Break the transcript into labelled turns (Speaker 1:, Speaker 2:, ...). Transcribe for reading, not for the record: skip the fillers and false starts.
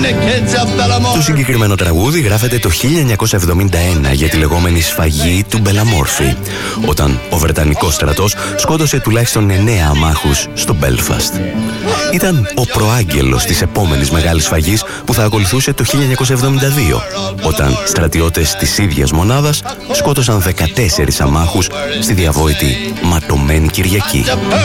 Speaker 1: Το συγκεκριμένο τραγούδι γράφεται το 1971 για τη λεγόμενη σφαγή του Μπελαμόρφη, όταν ο Βρετανικός στρατός σκότωσε τουλάχιστον 9 αμάχους στο Μπέλφαστ. Ήταν ο προάγγελος της επόμενης μεγάλης σφαγής που θα ακολουθούσε το 1972, όταν στρατιώτες της ίδιας μονάδας σκότωσαν 14 αμάχους στη διαβόητη Ματωμένη Κυριακή.